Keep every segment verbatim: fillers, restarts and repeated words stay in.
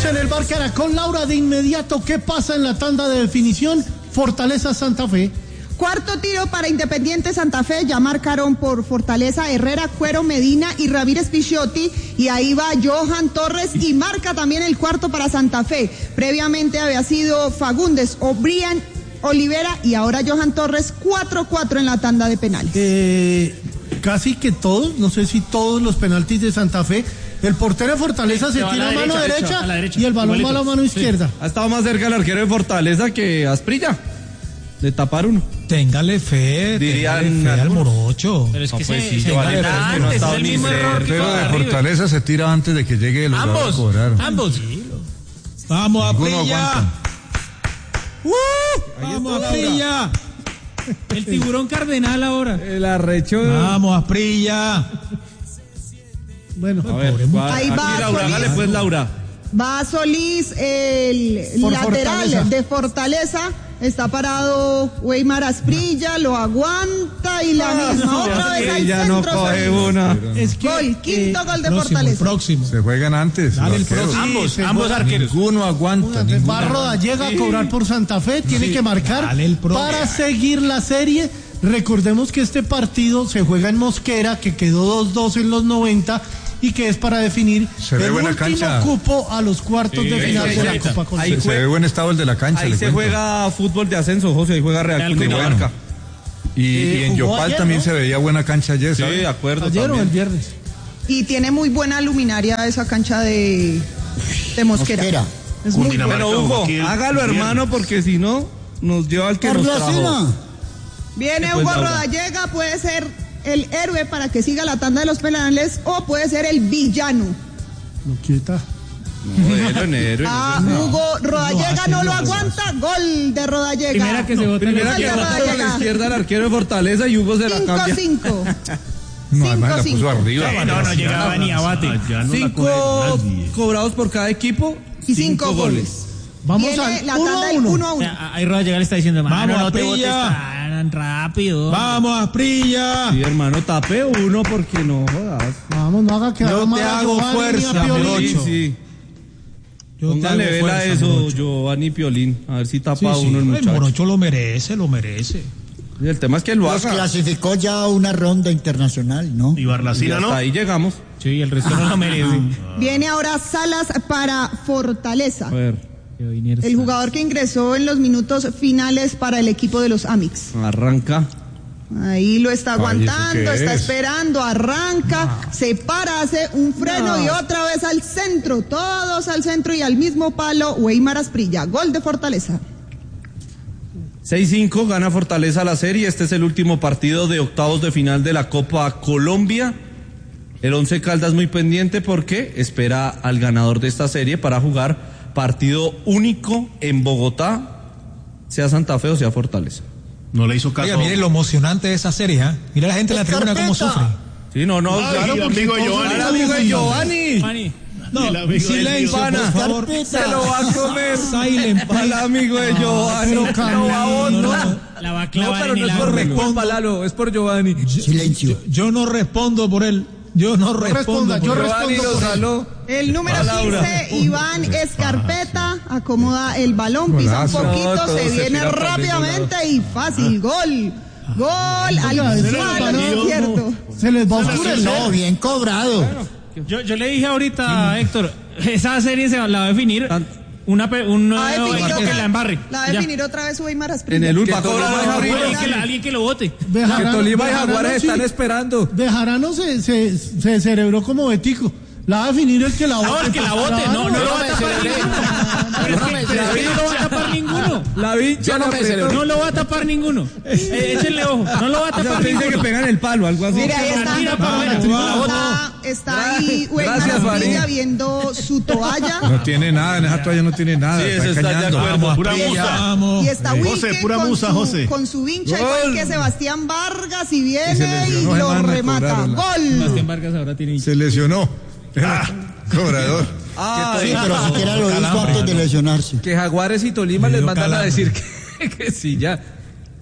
en el Bar Caracol. Laura, de inmediato, ¿qué pasa en la tanda de definición? Fortaleza Santa Fe. Cuarto tiro para Independiente Santa Fe, ya marcaron por Fortaleza Herrera, Cuero Medina y Ramírez Picciotti, y ahí va Johan Torres y marca también el cuarto para Santa Fe. Previamente había sido Fagundes, O'Brien, Olivera y ahora Johan Torres, cuatro cuatro en la tanda de penales. Eh, casi que todos, no sé si todos los penaltis de Santa Fe, el portero de Fortaleza sí, se tira a mano derecha, derecha, a derecha y el balón va a la mano izquierda. Sí. Ha estado más cerca el arquero de Fortaleza que Asprilla de tapar uno. Téngale fe, dirían téngale fe al morocho. Pero es que no, pues, se, sí, se vale, antes, no ha es estado el ni mismo error que Pero con de River. Fortaleza se tira antes de que llegue el lugar Ambos, a cobrar. ambos. Vamos a Ninguno Prilla. aguanta. Uh, vamos a Prilla. El tiburón cardenal ahora. El arrecho. Vamos a Prilla. Bueno, a ver, va, ahí va aquí Laura, Solís. hágale pues Laura. Va Solís, el Por lateral Fortaleza. de Fortaleza. Está parado Weimar Asprilla, lo aguanta y la misma otra vez al ya no centro. coge Solís. una. es que Gol, quinto eh, gol de Próximo, el Fortaleza. próximo. Se juegan antes. Dale los el arqueros. próximo. Ambos, se ambos juega- arqueros. Ninguno aguanta. ninguno. Va Rodallega a cobrar por Santa Fe, tiene que marcar Dale el pro. para seguir la serie. Recordemos que este partido se juega en Mosquera, que quedó dos dos en los noventa y que es para definir Se ve el buena último cancha. cupo a los cuartos Sí, de final sí, de la sí, Copa ahí Conferencia. Se, se jue- ve buen estado el de la cancha. Ahí le se cuento. juega fútbol de ascenso, José, ahí juega Real Real Cundinamarca. Y, y en jugó Yopal ayer, también ¿no? se veía buena cancha ayer, Sí, ¿sabes? de acuerdo. Ayer o también. el viernes. Y tiene muy buena luminaria esa cancha de, de Mosquera. Mosquera. Es muy buena. Bueno, Hugo, hágalo hermano porque si no nos lleva al que nos trajo. Carlosina. Viene Después Hugo Laura. Rodallega, puede ser el héroe para que siga la tanda de los penales o puede ser el villano. No quieta. No, héroe, héroe, héroe. Ah, Hugo Rodallega no lo aguanta, gol de Rodallega. Primera que se bota en Primera la que Rodallega. bota por la izquierda el arquero de Fortaleza y Hugo se la cambia. cinco cinco. No, además la cinco, puso cinco. arriba. Sí, no, no llegaba ni a bate. Cinco cobrados por cada equipo Y cinco goles. Vamos Viene al la uno tanda a del uno. uno a O uno. sea, ahí Rodallega le está diciendo, mano, Vamos, no te botes Prilla. tan rápido. Vamos a Prilla. Sí, hermano, tape uno porque no jodas. Vamos, no haga que Yo haga te mal a hago Giovanni ni a fuerza, Piolín. Morocho. Sí, sí. Yo te Póngale hago vela a fuerza, eso, Morocho. Giovanni Piolín. A ver si tapa Sí, sí. uno el El muchacho. Morocho lo merece, lo merece. Y el tema es que lo Los haga. clasificó ya a una ronda internacional, ¿no? Y Y Barlacina, hasta ¿no? ahí llegamos. Sí, el resto no lo merece. Viene ahora Salas para Fortaleza. A ver, El jugador que ingresó en los minutos finales para el equipo de los Amix. arranca. Ahí lo está Ay, ¿eso aguantando, qué está es? esperando, arranca, se para, hace un freno y otra vez al centro, todos al centro y al mismo palo, Weimar Asprilla, gol de Fortaleza. seis cinco, gana Fortaleza la serie. Este es el último partido de octavos de final de la Copa Colombia. El Once Caldas muy pendiente porque espera al ganador de esta serie para jugar partido único en Bogotá, sea Santa Fe o sea Fortaleza. No le hizo caso. Oiga, mire lo emocionante de esa serie, ¿ah? Mira la gente en la tribuna cómo sufre. Sí, no, no, Ay, claro, el porque amigo de todos- Giovanni. al amigo de Giovanni. Fanny, No, El amigo de silencio, Ivana. por favor. Se lo va a comer. Silent, Al please. amigo de Giovanni. pero No, Camilo, babón, no. la va a No, clavar pero en no el es por ángulo. mi culpa, Lalo, es por Giovanni. Silencio. Yo no respondo por él. Yo no respondo responda, yo por él. Giovanni respondo lo por él. saló. El número A Laura. quince, Iván Escarpeta, acomoda el balón, pisa un Golazo. poquito, No, todo se se viene tira para rápidamente y fácil, gol. Gol al Oiga, ese palo balón izquierdo. Se les va a oscurecer. No, bien cobrado. Yo, yo le dije ahorita a Héctor, esa serie se va- la va a definir una, pe- un La va a nuevo definir que otra- la embarre. la va a Ya. definir otra vez Weimar Asprilla. En el Que último. Tolima Cobra y de Jaguares. Jaguares. Alguien que, la- alguien que lo vote. Bejarano- Que Tolima y Bejarano Jaguares sí. están esperando. Bejarano se, se, se cerebró como Betico. La va a definir el que la vote. No, el que la vote, no, no lo va a tapar ninguno. Pero es que pero es que no lo va a tapar ninguno. La vincha no me No lo va a tapar ninguno. Eh, échenle ojo, no lo va a O sea, tapar usted dice que ninguno. pegan el palo, algo así. Mire, ahí está, Tira para afuera, no la bota. está, está ahí Weimar Gracias, Asprilla Farid. viendo su toalla. No tiene nada, en esa toalla no tiene nada. Sí, está eso está de engañando. acuerdo. Vamos, Pura Prilla, musa. vamos. Y está José, Wilke pura con, musa, su, José. con su vincha, Gol. igual que Sebastián Vargas, y Y se viene y, lesionó el lo man, remata. recobraron la- Gol. Sebastián Vargas ahora tiene. Se lesionó. Cobrador. Ah, Sí, pero siquiera lo dijo Calambre, antes de ¿no? lesionarse. que Jaguares y Tolima Le les dio mandan a calambre. decir que, que sí, ya.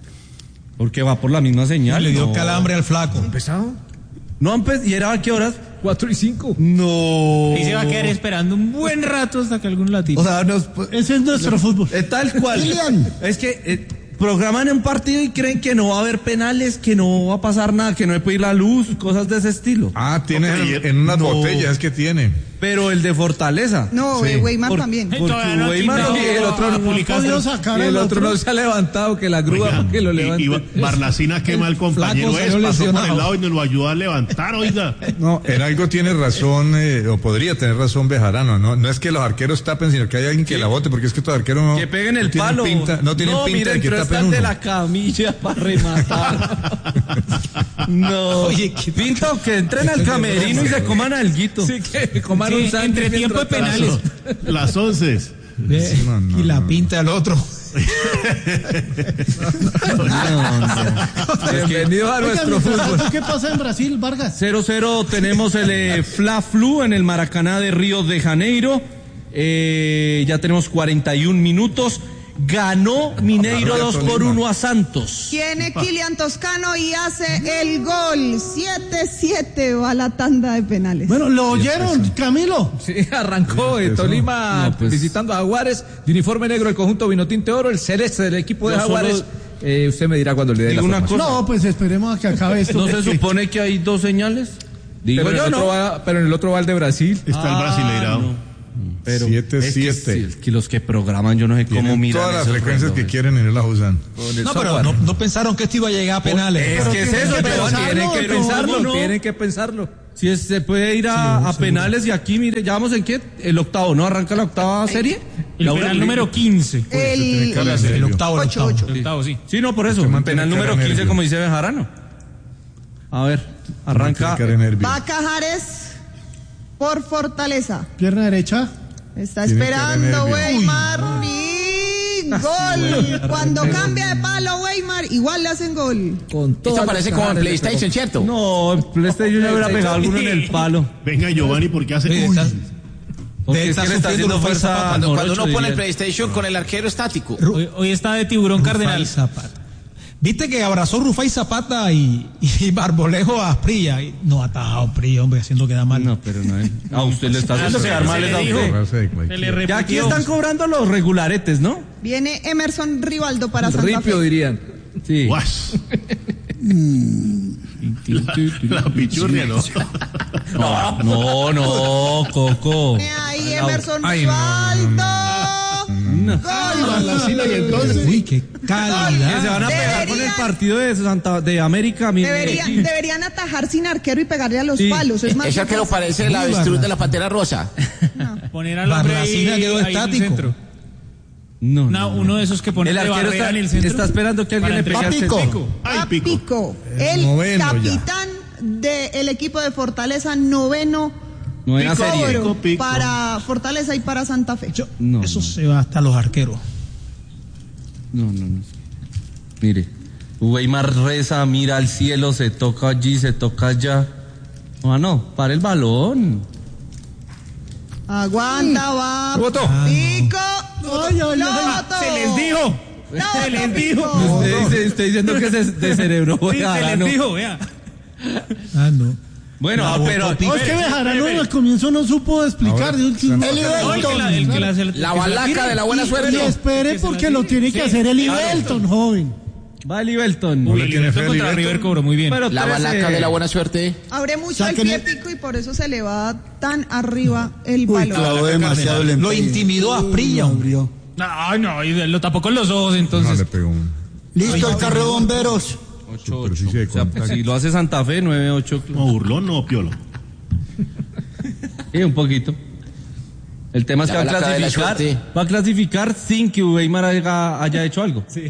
Porque va por la misma señal. Le dio no. calambre al flaco. ¿Empezado? No, empe- ¿y era a qué horas? cuatro y cinco. No. Y se va a quedar esperando un buen rato hasta que algún latino. O sea, nos, Ese es nuestro fútbol. es tal cual. Kylian. Es que eh, programan un partido y creen que no va a haber penales, que no va a pasar nada, que no hay que ir la luz, cosas de ese estilo. Ah, tiene Ok, en, en unas no. botellas, es que tiene. Pero el de Fortaleza. No, Sí. eh, Weimar Por- también. Porque Todavía no ha Weimar quitado no- y el otro no a publicar. podido sacar Y el al otro no se ha levantado, que la grúa Oiga, que lo y- levante. y Ba- Barlacina quema al compañero flaco es, salió pasó por lesionado. el lado y nos lo ayudó a levantar, oiga. No, en algo tiene razón, eh, o podría tener razón Bejarano, ¿no? No es que los arqueros tapen, sino que hay alguien que la bote, porque es que estos arqueros no. Que peguen el no tienen palo. pinta- no tienen pinta mira, de que entró tapen hasta el de uno. la camilla para rematar. No. Oye, ¿qué- Pinta que entren al camerino y se coman alguito. Sí, que coman Sí, un sándwich entre tiempo de mientras penales. tanto. Las once. Ve, No, no, y la no. pinta al otro. Bienvenido a Oiga, nuestro mientras fútbol. tanto, ¿qué pasa en Brasil, Vargas? cero cero tenemos el eh, Fla-Flu en el Maracaná de Río de Janeiro. Eh, ya tenemos cuarenta y un minutos. Ganó Mineiro dos por uno a Santos. Tiene Kylian Toscano y hace el gol. siete siete va la tanda de penales. Bueno, ¿lo oyeron, Camilo? Sí, arrancó eh, Tolima No, pues. visitando a Jaguares, de uniforme negro el conjunto Vinotinte Oro, el celeste del equipo de Yo solo Jaguares. Eh, usted me dirá cuando le dé la digo una formación. cosa. No, pues esperemos a que acabe esto. ¿No se supone que hay dos señales? Digo Pero en, yo el otro no. va, pero en el otro va el de Brasil. Está el Brasileirao. no. Pero Siete, es que siete. sí, es que los que programan, yo no sé cómo Tienen miran todas las esos frecuencias que relojes. quieren y no las usan. Con el No, pero software. no, no pensaron que esto iba a llegar a penales. Es que es tienen eso, que pero pensarlo, tienen que ¿cómo pensarlo, no? Tienen que pensarlo. Si es- se puede ir a, a penales y aquí, mire, ya vamos en qué, el octavo, ¿no? Arranca la octava serie. El Laura, penal número quince. el, que hablar El serio. octavo, el Ocho, octavo. ocho. El octavo, sí. Sí, no, por eso. Usted mantiene Penal cara número de quince, nervio. como dice Bejarano. A ver, arranca. Tiene cara de nervio. va Cajares por Fortaleza. Pierna derecha. Está Tiene cara de esperando nervio. Weimar y gol. Cuando cambia de palo Weimar, igual le hacen gol. Con Esto parece como en PlayStation, ¿cierto? No, en PlayStation ya hubiera pegado alguno en el palo. Venga, Giovanni, porque hace. Oye, Uy, estás- Porque De es que estar le está sufriendo haciendo Rufai fuerza Zapata. Cuando, cuando Morocho, uno pone el diría. PlayStation con el arquero estático. Hoy, hoy está de tiburón cardenal. Rufai Zapata. Viste que abrazó Rufai Zapata y, y Barbolejo a Asprilla. Y no ha atajado Asprilla, hombre, haciendo queda mal. No, pero no es. A usted le está haciendo Se- quedar se mal le esa dijo. usted. Agarrarse de cualquiera. Se le Ya repitió. aquí están cobrando los regularetes, ¿no? Viene Emerson Rivaldo para Santa Ripio Fe. dirían. Sí. guas. La, la pichurria, ¿no? No, no, no, Coco. Viene ahí Emerson Ay, no, Rivaldo. No. Gol. y entonces. Uy, qué Que se calidad. van a pegar con el Deberían- partido de Santa de América, mire. Deberían, deberían atajar sin arquero y pegarle a los Sí. palos. Es más Ese arquero fácil. parece la avestruz de la pantera rosa. Poner al hombre ahí, Barracina quedó ahí en el estático. centro. No, Una- no, no. uno de esos que pone El de arquero barrera está, en el centro. está esperando que alguien Para le pegue al entregar centro. pico. Ay, A pico. Pico, el noveno ya. capitán del equipo de Fortaleza, noveno Novena cobro serie. Pico, pico. para Fortaleza y para Santa Fe. Yo- No, eso no. se va hasta los arqueros. No, no, no. Mire, Weimar reza, mira al cielo, se toca allí, se toca allá. Ah, no, para el balón. Aguanta, va. Voto. Pico. Ay, ay, Lo ay. votó. Se les dijo. Lo Se les votó dijo. Pico. Usted, dice, usted diciendo que es de cerebro. Sí, se Bejarano. les dijo, vea. Ah, no. Bueno, La ah, pero. botó Pico. No, es que Bejarano espere. al comienzo no supo explicar. Ahora, de último. el No, el que la, el que la, el que La se la balaca tire. de la buena Y suerte. espere Que se porque la lo tire. tiene que Sí, hacer el claro. Ibelton, joven. Va el Ibelton. No Uy, le el tiene fe Ibelton al contra Ibelton. River cobró muy bien. Pero La trece. balaca de la buena suerte. Abre mucho Saquen el el- pie Pico y por eso se le va tan arriba el Uy, balón. clavó demasiado el Lo empeño. intimidó a Asprilla, Uy, hombre. abrió. No, no, y lo tapó con los ojos, No entonces. le pegó un. Listo el carro de bomberos. Superficie de O sea, contacto. si lo hace Santa Fe, nueve ocho. No, burlón, no, piolo. Sí, un poquito. El tema es La que va a balaca de la clasificar, suerte. va a clasificar sin que Weimar haya, haya hecho algo. Sí.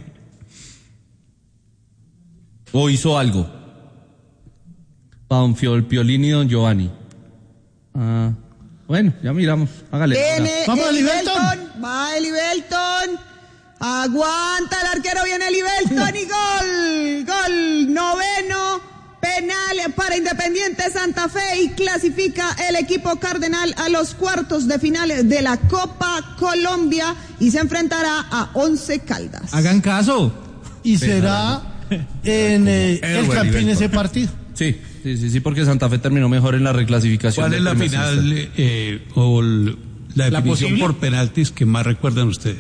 O hizo algo. Para don Fio- Piolín y don Giovanni. Ah, bueno, ya miramos. Hágale. Viene Vamos, el Ibelton. Ibelton. Va el Ibelton. Aguanta el arquero, viene el Ibelton y gol. Gol noveno. Penal para Independiente Santa Fe y clasifica el equipo cardenal a los cuartos de final de la Copa Colombia y se enfrentará a Once Caldas. Hagan caso. Y será en eh, el Edward Campín Ibelton. ese partido. Sí, Sí, sí, sí, porque Santa Fe terminó mejor en la reclasificación. ¿Cuál es la final eh, o el, la definición ¿La por penaltis que más recuerdan ustedes?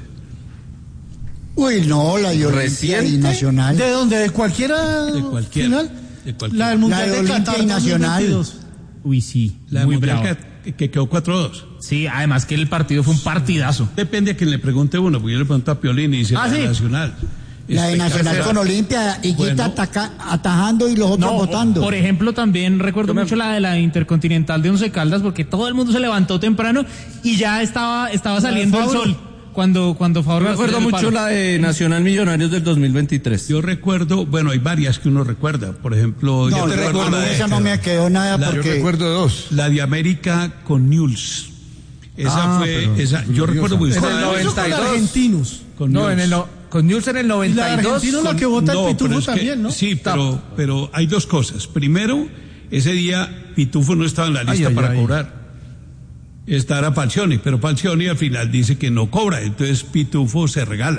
Uy, no, la de Olimpia y Nacional. ¿De dónde? ¿De cualquiera De cualquiera. final? De cualquiera. La del Mundial La de de Olimpia Qatar y Nacional. dos mil veintidós. Uy, sí. La muy mundial bravo. que, que quedó cuatro dos. Sí, además que el partido fue un partidazo. Depende a quien le pregunte uno, porque yo le pregunto a Piolín y dice Ah, la sí. Nacional. La de Nacional con Olimpia, y Bueno. ataca, atajando y los otros No, votando. por ejemplo, también recuerdo mucho la de la Intercontinental de Once Caldas, porque todo el mundo se levantó temprano y ya estaba, estaba saliendo el sol cuando, cuando Favor Yo recuerdo mucho la de Nacional Millonarios del dos mil veintitrés. Yo recuerdo, bueno, hay varias que uno recuerda. Por ejemplo, No, yo yo recuerdo con la de, esa no me quedó nada la- Yo porque recuerdo dos. la de América con Newell's. Esa Ah, fue, pero esa, yo gloriosa. recuerdo muy Con bien. Newell's o con argentinos. Con No, en Newell's. el no, con News en el Y la de noventa y dos. argentinos la que vota No, el pero Pitufo es que- también, ¿no? Sí, pero, pero hay dos cosas. Primero, ese día Pitufo no estaba en la lista ay, para ay. cobrar. Esta era Falcioni, pero Falcioni al final dice que no cobra, entonces Pitufo se regala.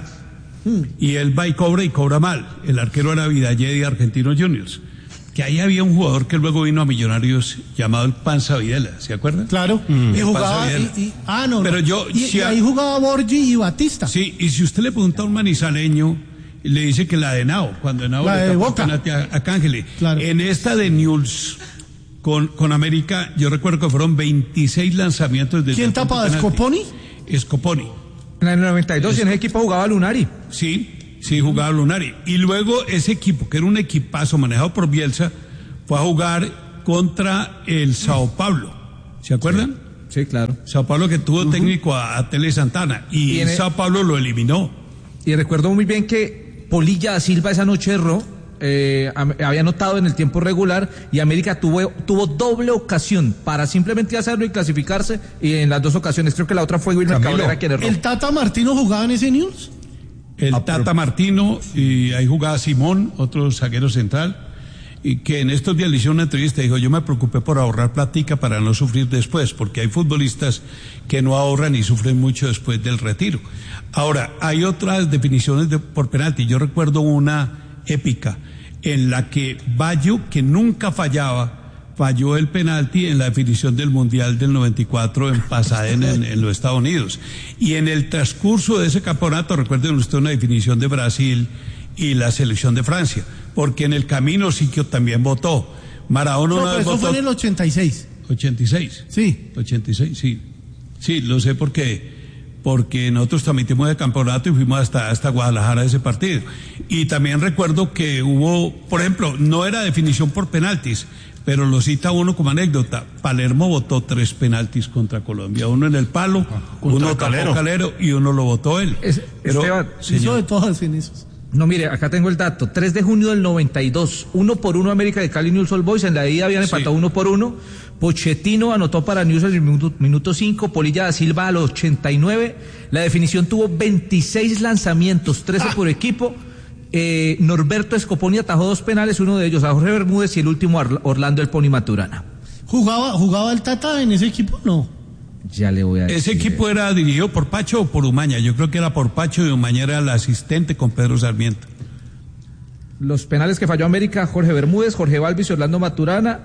Y él va y cobra y cobra mal. El arquero era Vidalé de Argentinos Juniors. Que ahí había un jugador que luego vino a Millonarios llamado el Panza Videla, ¿se acuerdan? Claro. Mm. Y El jugaba. Panza Videla. Y, y- ah, no. Pero no. yo- Y, si y a- ahí jugaba Borgi y Batista. Sí, y si usted le pregunta a un manizaleño, le dice que la de Nao, cuando Nao La le de tapó el Boca. penalti a, a Cángeli. Claro. En esta de Newell's con, con América, yo recuerdo que fueron veintiséis lanzamientos de ¿Quién tapaba? ¿Scoponi? Scoponi. En el noventa y dos, y en ese equipo jugaba Lunari. Sí, sí, jugaba Lunari. Y luego ese equipo, que era un equipazo manejado por Bielsa, fue a jugar contra el Sao Paulo. ¿Se acuerdan? Sí, claro. Sao Paulo que tuvo técnico a, a Tele Santana. Y, Y en el- Sao Paulo lo eliminó. Y recuerdo muy bien que Polilla da Silva esa noche erró, eh, am- había anotado en el tiempo regular y América tuvo, tuvo doble ocasión para simplemente hacerlo y clasificarse, y en las dos ocasiones, creo que la otra fue Wilmer Camilo, Cabrera quien erró. ¿El Tata Martino jugaba en ese News? El Tata Martino, y ahí jugaba Simón, otro zaguero central, y que en estos días le hicieron una entrevista y dijo, yo me preocupé por ahorrar platica para no sufrir después, porque hay futbolistas que no ahorran y sufren mucho después del retiro. Ahora, hay otras definiciones de, por penalti. Yo recuerdo una épica en la que Bayo, que nunca fallaba, falló el penalti en la definición del Mundial del noventa y cuatro en Pasadena, en, en los Estados Unidos. Y en el transcurso de ese campeonato, recuerden usted una definición de Brasil y la selección de Francia, porque en el camino Siquio también votó. Maradona No, una pero vez eso votó fue en el ochenta y seis. ochenta y seis. Sí. ochenta y seis, sí. Sí, lo sé porque porque nosotros transmitimos el campeonato y fuimos hasta, hasta Guadalajara ese partido. Y también recuerdo que hubo, por ejemplo, no era definición por penaltis, pero lo cita uno como anécdota. Palermo votó tres penaltis contra Colombia, uno en el palo, uno tapó Calero. Calero y uno lo votó él. Es- Pero, Esteban, Hizo señor, de todas en esos. No, mire, acá tengo el dato. tres de junio del noventa y dos, uno por uno América de Cali, Newell's Old Boys. En la ida habían Sí. empatado uno por uno. Pochettino anotó para Newell's en el minuto, minuto cinco. Polilla da Silva al ochenta y nueve. La definición tuvo veintiséis lanzamientos, trece por equipo. Eh, Norberto Scoponi atajó dos penales, uno de ellos a Jorge Bermúdez y el último a Orla- Orlando El Pony Maturana. ¿Jugaba, ¿Jugaba el Tata en ese equipo? No. Ya le voy a decir. ese equipo era dirigido por Pacho o por Umaña. Yo creo que era por Pacho y Umaña era el asistente con Pedro Sarmiento. Los penales que falló América, Jorge Bermúdez, Jorge Balvis y Orlando Maturana.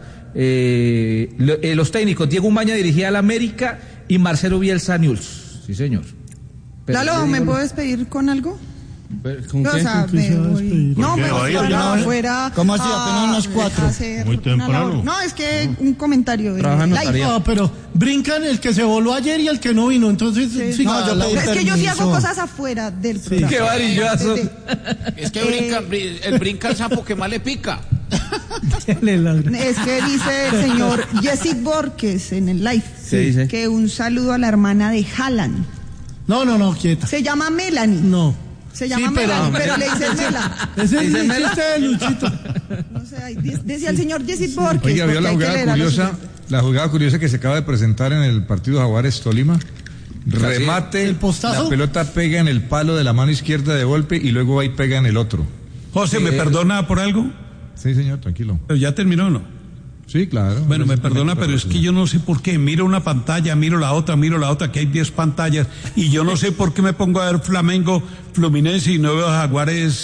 Eh, lo- eh, los técnicos, Diego Umaña dirigía al América y Marcelo Bielsa Newell's. Sí, señor. Pero Lalo, le ¿me digo- puedo despedir con algo? ¿Con O qué? sea, ¿Con qué me se va a voy. despedir? No, ¿Por qué? me voy Vaya, para ya. afuera. ¿Cómo así? a- Apenas las cuatro. a hacer Muy una temprano. labor. No, es que un comentario. de Trabaja en live. notaría. No, pero brincan el que se voló ayer y el que no vino. Entonces, Sí. siga No, yo la- pedí Es que yo sí hago permiso. cosas afuera del programa. Qué varillazo. Sí, sí. Es que Eh, brinca, brin- el brinca el sapo que más le pica. le ladra. Es que dice el señor Jessic Borges en el live ¿Qué dice? que un saludo a la hermana de Haaland. No, no, no, quieta. Se llama Melanie. No. Se llama Sí, pero- Melanie, pero le dicen Mela. Ese es ¿Dice el Mela? chiste de Luchito. No sé, ahí de- decía el señor Jessic Borges. Oiga, vio porque la hay que jugada leer a los curiosa, oyentes. la jugada curiosa que se acaba de presentar en el partido Jaguares Tolima. Remate, ¿El postazo? la pelota pega en el palo de la mano izquierda de golpe y luego ahí pega en el otro. José, ¿me perdona por algo? Sí, señor, tranquilo. Pero ya terminó, ¿no? Sí, claro. Bueno, me perdona, pero es que yo no sé por qué. Miro una pantalla, miro la otra, miro la otra, que hay diez pantallas, y yo no sé por qué me pongo a ver Flamengo, Fluminense y no veo a Jaguares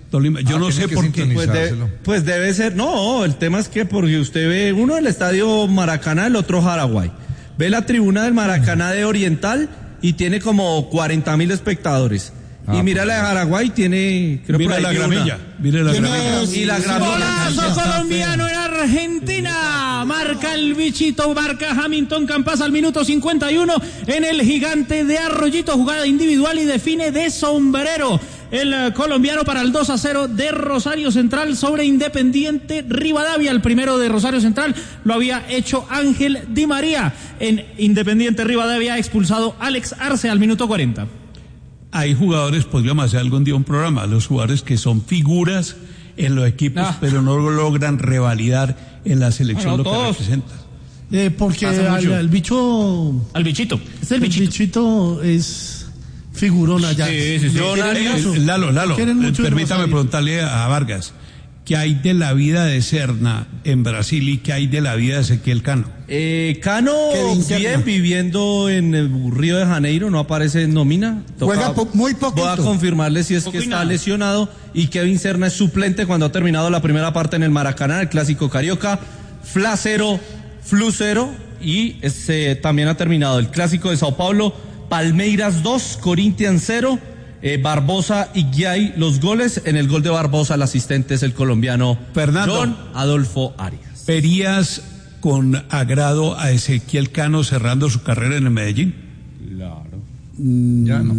Tolima. Yo Ah, no sé por qué. Pues, de- pues debe ser, no, el tema es que porque usted ve uno el estadio Maracaná, el otro Jaraguay. Ve la tribuna del Maracaná de Oriental y tiene como cuarenta mil espectadores. Ah, y mira la de Jaraguay, tiene, creo Mira por la ahí una. gramilla, mire la gramilla. Y la gramilla. Golazo colombiano en Argentina. Marca el bichito, marca Hamilton Campas al minuto cincuenta y uno en el Gigante de Arroyito. Jugada individual y define de sombrero el eh, colombiano para el dos a cero de Rosario Central sobre Independiente Rivadavia. El primero de Rosario Central lo había hecho Ángel Di María. En Independiente Rivadavia expulsado Alex Arce al minuto cuarenta. Hay jugadores, podríamos hacer algún día un programa, los jugadores que son figuras en los equipos, Ah. pero no logran revalidar en la selección Ah, no, lo que todos. representan. Eh, porque Hace al, mucho. al bicho. Al bichito. Es el El bichito. bichito es figurón allá. Sí, sí, sí. Lo quieren Eh, mucho. eh, Lalo, Lalo, Lo quieren eh, mucho en permítame Rosario. preguntarle a Vargas, ¿qué hay de la vida de Serna en Brasil y qué hay de la vida de Ezequiel Cano? Eh, Cano, Kevin Serna. bien, viviendo en el Río de Janeiro, no aparece en nómina. Juega po- muy poquito. Voy a confirmarle si es Poco que y está nada. lesionado. Y Kevin Serna es suplente cuando ha terminado la primera parte en el Maracaná, el Clásico Carioca. Fla cero, Flu cero. Y ese también ha terminado el Clásico de Sao Paulo. Palmeiras dos, Corinthians cero. Eh, Barbosa y Guiay los goles. En el gol de Barbosa el asistente es el colombiano Fernando. John Adolfo Arias. ¿Verías con agrado a Ezequiel Cano cerrando su carrera en el Medellín? Ya no.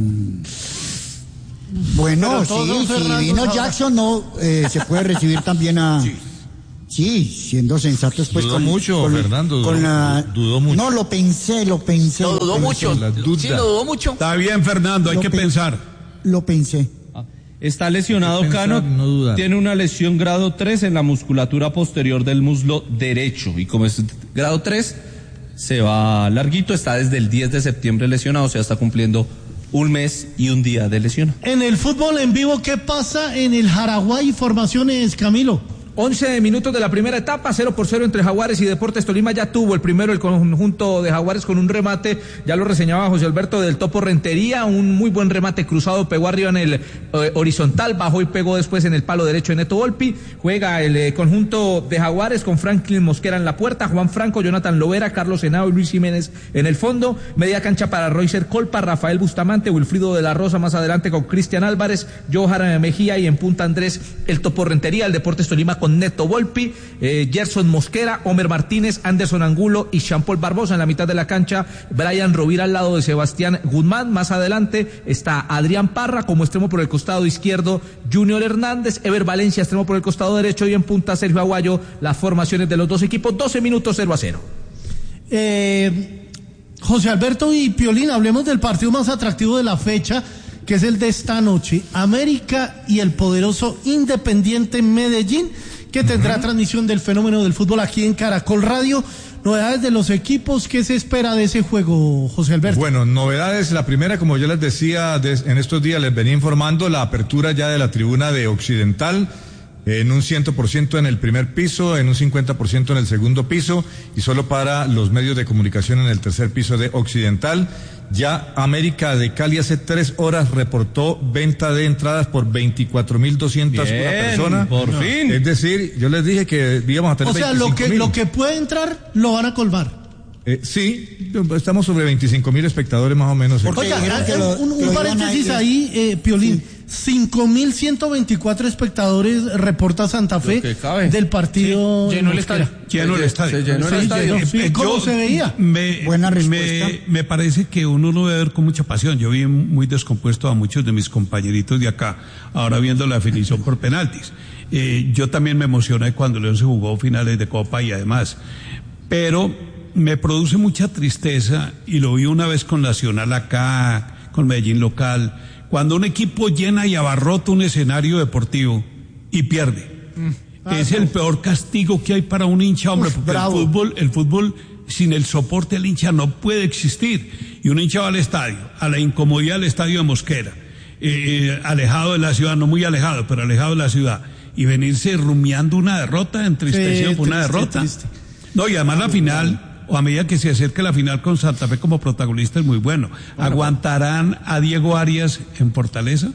Bueno, Pero todos sí, son si Fernando vino Sabas. Jackson, no, eh, se puede recibir también a... Sí, siendo sensatos, pues Dudó con... mucho, con- Fernando, con dudó- la- dudó mucho. No, lo pensé, lo pensé. Lo dudó pensé, mucho. la duda. Sí, lo dudó mucho. Está bien, Fernando, hay Lo que pe- pensar. Lo pensé. Está lesionado Hay que pensar, Cano, no dudar. tiene una lesión grado tres en la musculatura posterior del muslo derecho y como es grado tres se va larguito, está desde el diez de septiembre lesionado, o sea, está cumpliendo un mes y un día de lesión. En el fútbol en vivo, ¿qué pasa en el Jaraguay? Formaciones, Camilo. once minutos de la primera etapa, cero por cero entre Jaguares y Deportes Tolima. Ya tuvo el primero el conjunto de Jaguares con un remate, ya lo reseñaba José Alberto, del Topo Rentería, un muy buen remate cruzado, pegó arriba en el eh, horizontal, bajó y pegó después en el palo derecho de Neto Volpi. Juega el eh, conjunto de Jaguares con Franklin Mosquera en la puerta, Juan Franco, Jonathan Lovera, Carlos Henao y Luis Jiménez en el fondo. Media cancha para Roycer Colpa, Rafael Bustamante, Wilfrido de la Rosa más adelante con Cristian Álvarez, Johan Mejía y en punta Andrés el Topo Rentería. El Deportes Tolima con Neto Volpi, eh, Gerson Mosquera, Homer Martínez, Anderson Angulo y Jean-Paul Barbosa en la mitad de la cancha. Brian Rovira al lado de Sebastián Guzmán. Más adelante está Adrián Parra como extremo por el costado izquierdo, Junior Hernández, Ever Valencia extremo por el costado derecho y en punta Sergio Aguayo. Las formaciones de los dos equipos, doce minutos, cero a cero. Eh, José Alberto y Piolín, hablemos del partido más atractivo de la fecha, que es el de esta noche. América y el poderoso Independiente Medellín, que tendrá uh-huh. transmisión del fenómeno del fútbol aquí en Caracol Radio. Novedades de los equipos, ¿qué se espera de ese juego, José Alberto? Bueno, novedades, la primera, como yo les decía, de, en estos días les venía informando, la apertura ya de la tribuna de Occidental, en un cien por ciento en el primer piso, en un cincuenta por ciento en el segundo piso, y solo para los medios de comunicación en el tercer piso de Occidental. Ya América de Cali hace tres horas reportó venta de entradas por veinticuatro mil doscientas por persona. Por no. fin. Es decir, yo les dije que íbamos a tener O sea, lo que, mil. lo que puede entrar, lo van a colmar. Eh, sí, estamos sobre veinticinco mil espectadores más o menos. Oiga, lo, un, un paréntesis ahí, eh, Piolín. Sí. cinco mil ciento veinticuatro espectadores reporta Santa Fe del partido. Sí, llenó el estadio. Llenó el estadio. Se llenó el sí, estadio. Llenó, sí, ¿cómo Yo, se veía? Me, Buena respuesta. Me, me parece que uno lo debe ver con mucha pasión. Yo vi muy descompuesto a muchos de mis compañeritos de acá, ahora viendo la definición por penaltis. Eh, yo también me emocioné cuando León se jugó finales de Copa y además. Pero me produce mucha tristeza, y lo vi una vez con Nacional acá, con Medellín local, cuando un equipo llena y abarrota un escenario deportivo y pierde. Mm. Ah, es no. el peor castigo que hay para un hincha, hombre, Uf, porque bravo. el fútbol, el fútbol sin el soporte del hincha no puede existir. Y un hincha va al estadio, a la incomodidad del estadio de Mosquera, eh, alejado de la ciudad, no muy alejado, pero alejado de la ciudad, y venirse rumiando una derrota, entristecido sí, por una derrota. Triste. No, y además la final, o a medida que se acerque la final con Santa Fe como protagonista, es muy bueno. ¿Aguantarán a Diego Arias en Fortaleza?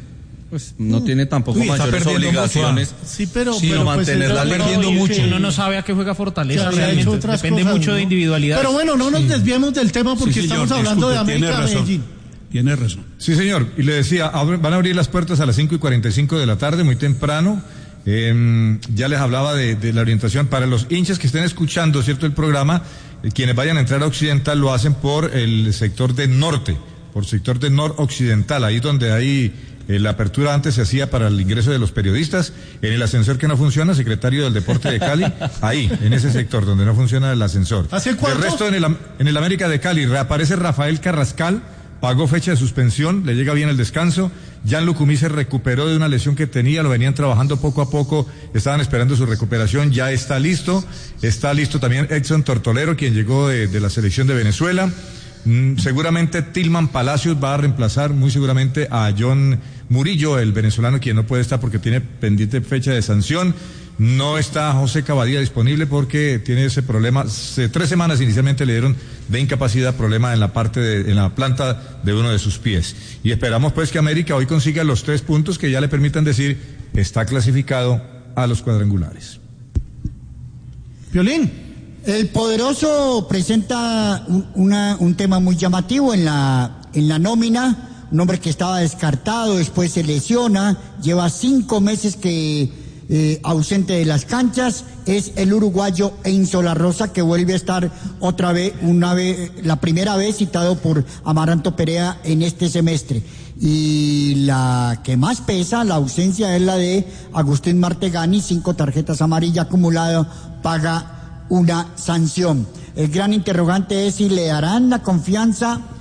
pues no tiene tampoco Uy, está mayores perdiendo obligaciones. mucho, Sí, pero, Sí, pero no pues mantener él la ha liga. perdiendo No, y mucho. uno no sabe a qué juega Fortaleza, Que había realmente. hecho otras Depende cosas, mucho ¿no? de individualidad. Pero bueno, no nos desviemos del tema porque Sí, señor, estamos hablando disculpe, de tiene América razón. Medellín. Tiene razón. Sí, señor. Y le decía, ab- van a abrir las puertas a las cinco y cuarenta y cinco de la tarde, muy temprano. Eh, ya les hablaba de, de la orientación para los hinchas que estén escuchando, ¿cierto?, el programa. Eh, quienes vayan a entrar a Occidental lo hacen por el sector de norte, por sector de noroccidental, ahí donde hay eh, la apertura antes se hacía para el ingreso de los periodistas, en el ascensor que no funciona, secretario del Deporte de Cali, ahí, en ese sector donde no funciona el ascensor. ¿Hace cuánto? El resto en el, Am- en el América de Cali reaparece Rafael Carrascal, pagó fecha de suspensión, le llega bien el descanso. Jan Lucumí se recuperó de una lesión que tenía, lo venían trabajando poco a poco, estaban esperando su recuperación, ya está listo. Está listo también Edson Tortolero, quien llegó de, de la selección de Venezuela. Mm, seguramente Tilman Palacios va a reemplazar muy seguramente a John Murillo, el venezolano, quien no puede estar porque tiene pendiente fecha de sanción. No está José Cavadía disponible porque tiene ese problema. Se, tres semanas inicialmente le dieron de incapacidad, problema en la parte de, en la planta de uno de sus pies. Y esperamos pues que América hoy consiga los tres puntos que ya le permitan decir está clasificado a los cuadrangulares. Piolín. El Poderoso presenta un, una, un tema muy llamativo en la, en la nómina. Un hombre que estaba descartado, después se lesiona, lleva cinco meses que eh, ausente de las canchas, es el uruguayo Enzo La Rosa, que vuelve a estar otra vez, una vez, la primera vez citado por Amaranto Perea en este semestre. Y la que más pesa, la ausencia, es la de Agustín Martegani, cinco tarjetas amarillas acumuladas, paga una sanción. El gran interrogante es si le darán la confianza